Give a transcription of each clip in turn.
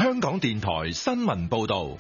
香港電台新聞報道。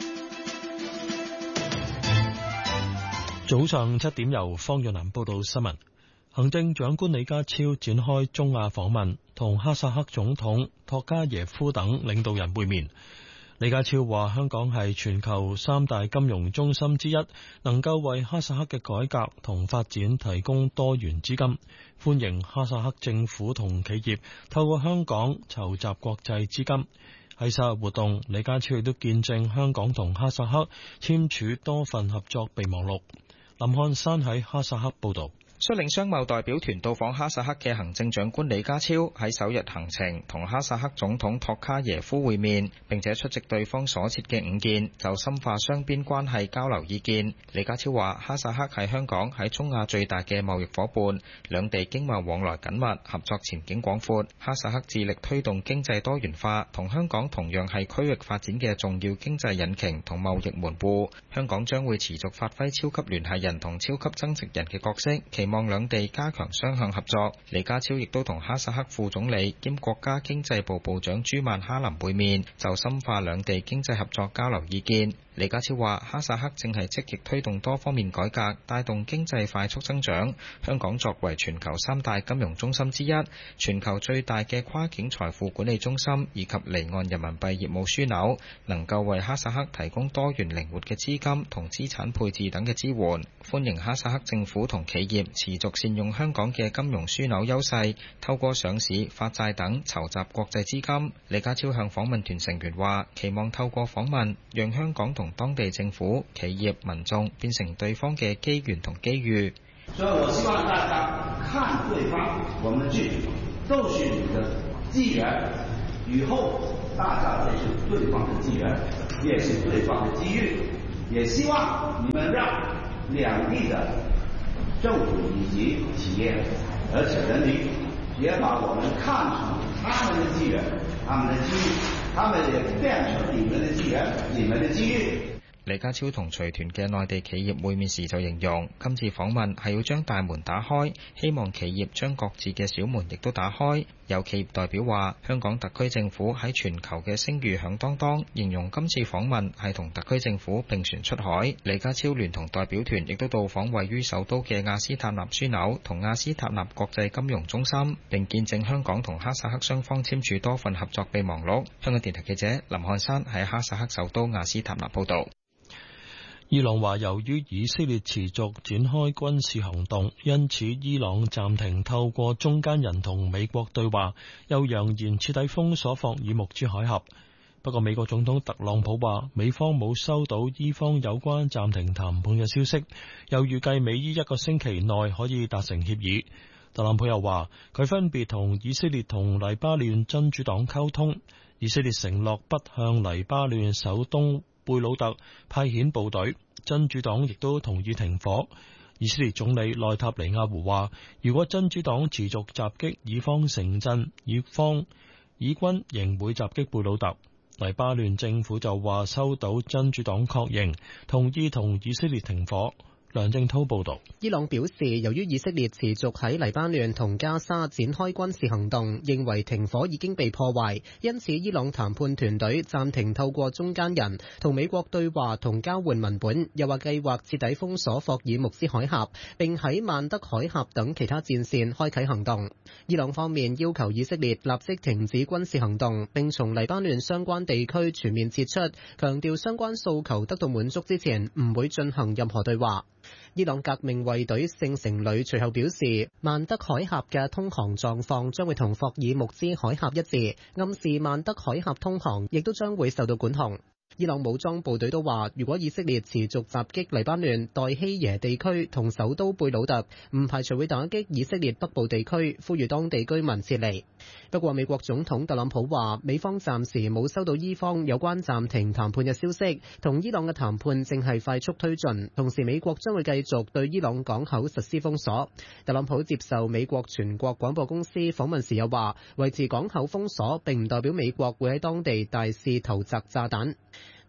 早上7點，由方若南報道新聞。行政長官李家超展開中亞訪問，同哈薩克總統托卡耶夫等領導人會面。李家超話，香港係全球3大金融中心之一，能夠為哈薩克嘅改革同發展提供多元資金，歡迎哈薩克政府同企業透過香港籌集國際資金。喺沙特活動，李家超亦都見證香港同哈薩克簽署多份合作備忘錄。林漢山喺哈薩克報道。 率領商貿代表團到訪哈薩克嘅行政長官李家超喺首日行程同哈薩克總統托卡耶夫會面，並且出席對方所設嘅午宴，就深化雙邊關係交流意見。李家超話，哈薩克係香港喺中亞最大嘅貿易夥伴，兩地經貿往來緊密，合作前景廣闊。哈薩克致力推動經濟多元化，同香港同樣係區域發展嘅重要經濟引擎同貿易門戶。香港將會持續發揮超級聯繫人同超級增值人嘅角色，期望兩地加強雙向合作。李家超亦都同哈薩克副總理兼國家經濟部部長朱曼哈林會面，就深化兩地經濟合作交流意見。李家超話，哈薩克正係積極推動多方面改革，帶動經濟快速增長。香港作為全球3大金融中心之一，全球最大嘅跨境財富管理中心以及離岸人民幣業務樞紐，能夠為哈薩克提供多元靈活嘅資金同資產配置等嘅支援。歡迎哈薩克政府同企業持續善用香港嘅金融樞紐優勢，透過上市、發債等籌集國際資金。李家超向訪問團成員話，期望透過訪問，讓香港同當地政府、企業、民眾變成對方嘅機緣同機遇。 所以我希望大家看對方，我們去都是你的機緣，以後大家也是對方的機緣，也是對方的機遇。也希望你們讓兩地的政府以及企業，而且人民也把我們看成他們的機緣，他們的機遇，他們也變成你們的機緣，你們的機遇。 李家超同隨團嘅內地企業會面時就形容，今次訪問係要將大門打開，希望企業將各自嘅小門亦都打開。有企業代表話，香港特區政府喺全球嘅聲譽響當當，形容今次訪問係同特區政府並船出海。李家超聯同代表團亦都到訪位於首都嘅亞斯塔納樞紐同亞斯塔納國際金融中心，並見證香港同哈薩克雙方簽署多份合作備忘錄。香港電台記者林漢山喺哈薩克首都亞斯塔納報道。 伊朗話，由於以色列持續展開軍事行動，因此伊朗暫停透過中間人同美國對話，又揚言徹底封鎖霍爾木茲海峽。不過美國總統特朗普話，美方冇收到伊方有關暫停談判嘅消息，又預計美伊1個星期內可以達成協議。特朗普又話，佢分別同以色列同黎巴嫩真主黨溝通，以色列承諾不向黎巴嫩首都貝魯特派遣部隊，真主黨亦都同意停火。以色列總理內塔尼亞胡話，如果真主黨持續襲擊以方城鎮，以軍仍會襲擊貝魯特。黎巴嫩政府就話收到真主黨確認，同意同以色列停火。梁正濤報道。 伊朗表示，由於以色列持續喺黎巴嫩同加沙展開軍事行動，認為停火已經被破壞，因此伊朗談判團隊暫停透過中間人同美國對話同交換文本，又話計劃徹底封鎖霍爾木茲海峽，並喺曼德海峽等其他戰線開啟行動。伊朗方面要求以色列立即停止軍事行動，並從黎巴嫩相關地區全面撤出，強調相關訴求得到滿足之前唔會進行任何對話。伊朗革命衛隊聖城旅隨後表示，曼德海峽嘅通航狀況將會同霍爾木茲海峽一致，暗示曼德海峽通航亦都將會受到管控。伊朗武裝部隊都話，如果以色列持續襲擊黎巴嫩代希耶地區同首都貝魯特，唔排除會打擊以色列北部地區，呼籲當地居民撤離。不過美國總統特朗普話，美方暫時冇收到伊方有關暫停談判嘅消息，同伊朗嘅談判正係快速推進，同時美國將會繼續對伊朗港口實施封鎖。特朗普接受美國全國廣播公司訪問時又話，維持港口封鎖並唔代表美國會喺當地大肆投擲炸彈。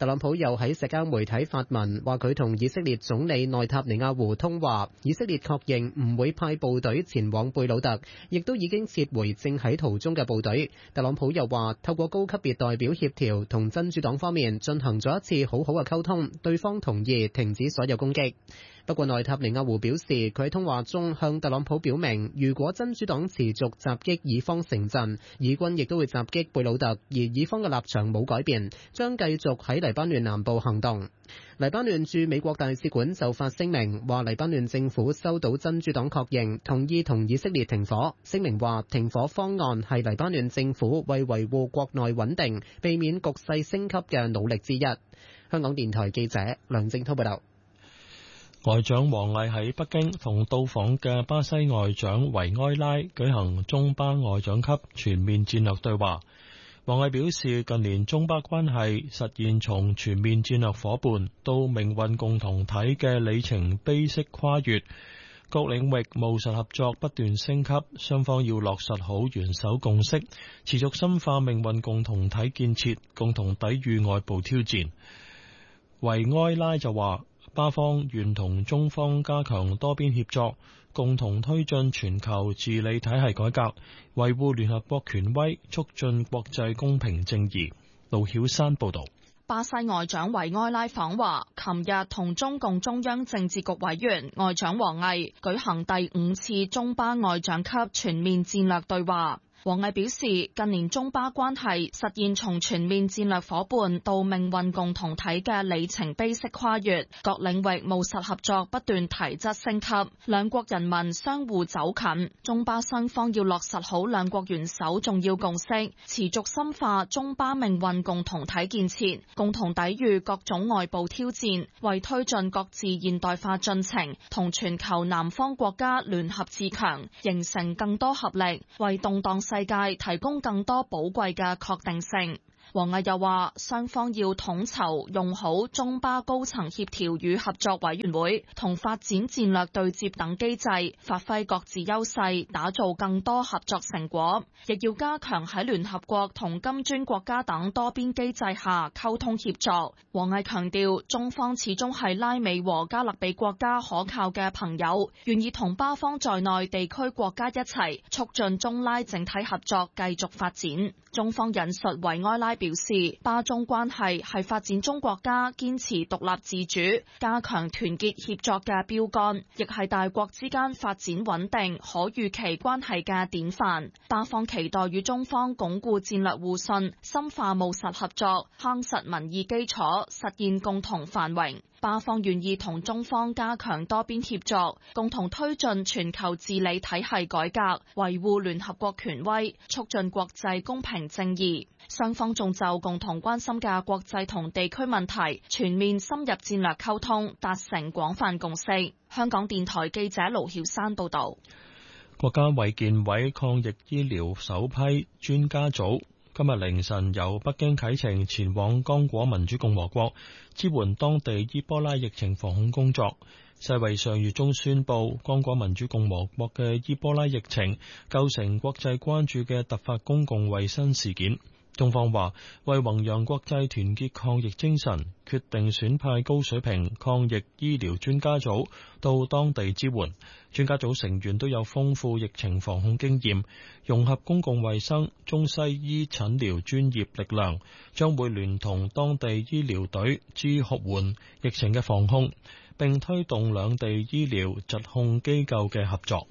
特朗普又喺社交媒體發文，話佢同以色列總理內塔尼亞胡通話，以色列確認唔會派部隊前往貝魯特，亦都已經撤回正喺途中嘅部隊。特朗普又話，透過高級別代表協調，同真主黨方面進行咗一次好好嘅溝通，對方同意停止所有攻擊。不過內塔尼亞胡表示，佢喺通話中向特朗普表明，如果真主黨持續襲擊以方城鎮，以軍亦都會襲擊貝魯特，而以方嘅立場冇改變，將繼續喺黎巴嫩南部行動。黎巴嫩駐美國大使館就發聲明話，黎巴嫩政府收到真主黨確認，同意同以色列停火。聲明話，停火方案係黎巴嫩政府為維護國內穩定、避免局勢升級嘅努力之一。香港電台記者梁正滔報道。 外長王毅喺北京同到訪嘅巴西外長維埃拉舉行中巴外長級全面戰略對話。王毅表示，近年中巴關係實現從全面戰略夥伴到命運共同體嘅里程碑式跨越，各領域務實合作不斷升級，雙方要落實好元首共識，持續深化命運共同體建設，共同抵禦外部挑戰。維埃拉就話，巴方願同中方加強多邊協作，共同推進全球治理體系改革，維護聯合國權威，促進國際公平正義。盧曉山報道。 巴西外長維埃拉訪華，琴日同中共中央政治局委員外長王毅舉行第5次中巴外長級全面戰略對話。王毅表示，近年中巴關係實現從全面戰略夥伴到命運共同體嘅里程碑式跨越，各領域務實合作不斷提質升級，兩國人民相互走近。中巴雙方要落實好兩國元首重要共識，持續深化中巴命運共同體建設，共同抵禦各種外部挑戰，為推進各自現代化進程同全球南方國家聯合自強，形成更多合力，為動盪世界提供更多寶貴嘅確定性。王毅又話，雙方要統籌用好中巴高層協調與合作委員會同發展戰略對接等機制，發揮各自優勢，打造更多合作成果。亦要加強喺聯合國同金磚國家等多邊機制下溝通協作。王毅強調，中方始終係拉美和加勒比國家可靠嘅朋友，願意同巴方在內地區國家一齊促進中拉整體合作繼續發展。中方引述維埃拉表示，巴中關係係發展中國家堅持獨立自主、加強團結協作嘅標杆，亦係大國之間發展穩定、可預期關係嘅典範。巴方期待與中方鞏固戰略互信，深化務實合作，夯實民意基礎，實現共同繁榮。巴方願意同中方加強多邊協作，共同推進全球治理體系改革，維護聯合國權威，促進國際公平正義。雙方仲就共同關心嘅國際同地區問題全面深入戰略溝通，達成廣泛共識。香港電台記者盧曉山報導。 國家衛健委抗疫醫療首批專家組今日凌晨由北京啟程前往剛果民主共和國，支援當地伊波拉疫情防控工作。世衛上月中宣布，剛果民主共和國嘅伊波拉疫情構成國際關注嘅突發公共衛生事件。中方話，為弘揚國際團結抗疫精神，決定選派高水平抗疫醫療專家組到當地支援。專家組成員都有豐富疫情防控經驗，融合公共衛生、中西醫診療專業力量，將會聯同當地醫療隊支援疫情嘅防控，並推動兩地醫療疾控機構嘅合作。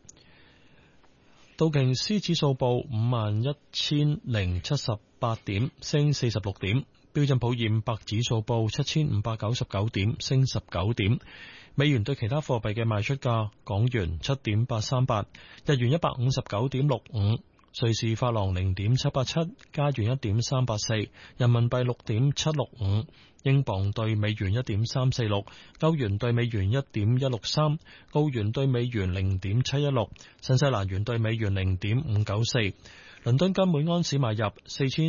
道瓊斯指數報51,078點，升46點；標準普爾500指數報7,599點，升19點。美元對其他貨幣嘅賣出價：港元7.838，日元159.65，瑞士法郎0.787，加元1.384，人民幣6.765。英鎊兌美元1.346，歐元兌美元1.163，澳元兌美元0.716，新西蘭元兌美元0.594。倫敦金每安士買入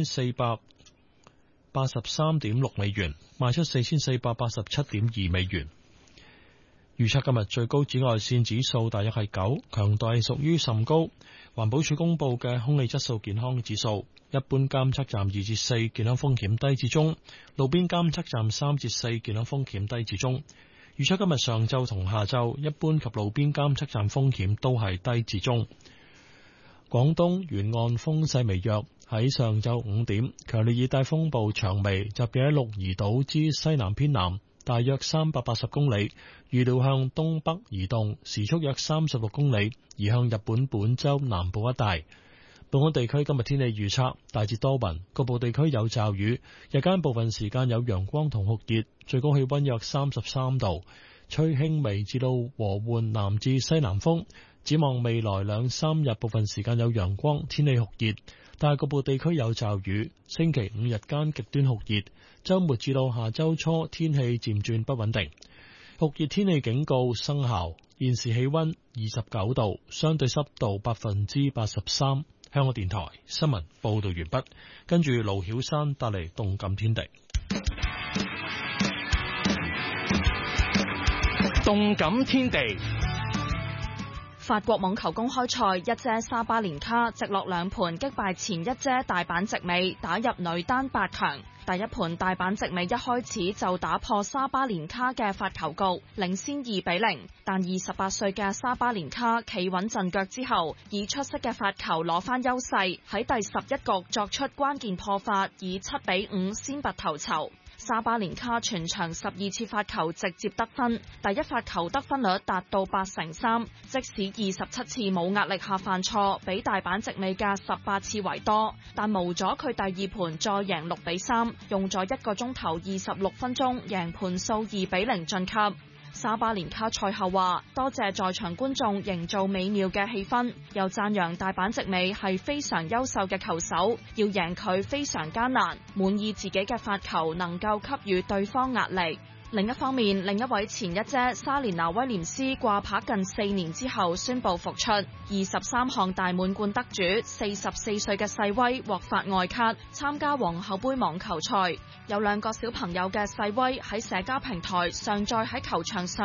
4483.6美元，賣出4487.2美元。預測今日最高紫外線指數大約係9，強度係屬於甚高。 環保署公布嘅空氣質素健康指數，一般監測站2至4，健康風險低至中；路邊監測站3至4，健康風險低至中。預測今日上晝同下晝，一般及路邊監測站風險都係低至中。廣東沿岸風勢微弱，喺上晝5點，強烈熱帶風暴長眉集結喺鹿兒島之西南偏南，大約380公里，預料向東北移動，時速約36公里，移向日本本州南部一帶。本港地區今日天氣預測，大致多雲，局部地區有驟雨，日間部分時間有陽光同酷熱，最高氣溫約33度，吹輕微至到和緩南至西南風。展望未來2-3日，部分時間有陽光，天氣酷熱，但係局部地區有驟雨。星期5日間極端酷熱，週末至到下週初天氣漸轉不穩定。酷熱天氣警告生效。現時氣溫29度，相對濕度83%。香港電台新聞報道完畢，跟住盧曉山帶嚟動感天地。 動感天地。 法國網球公開賽，一姐沙巴連卡直落2盤擊敗前一姐大阪直美，打入女單8強。第一盤大阪直美一開始就打破沙巴連卡嘅發球局，領先2-0。但28歲嘅沙巴連卡企穩陣腳之後，以出色嘅發球攞翻優勢，喺第11局作出關鍵破發，以7-5先拔頭籌。沙巴連卡全場12次發球直接得分，第一發球得分率達到83%，即使27次冇壓力下犯錯，比大阪直美嘅18次為多，但無阻佢第二盤再贏6-3，用咗1個鐘頭26分鐘贏盤數2-0晉級。沙巴連卡賽後話：多謝在場觀眾營造美妙嘅氣氛，又讚揚大阪直美係非常優秀嘅球手，要贏佢非常艱難，滿意自己嘅發球能夠給予對方壓力。另一方面，另一位前一姐莎蓮娜威廉斯掛牌近4年之後宣布復出，23項大滿貫得主44歲嘅細威獲發外卡參加皇后杯網球賽。有2個小朋友嘅細威喺社交平台上載喺球場上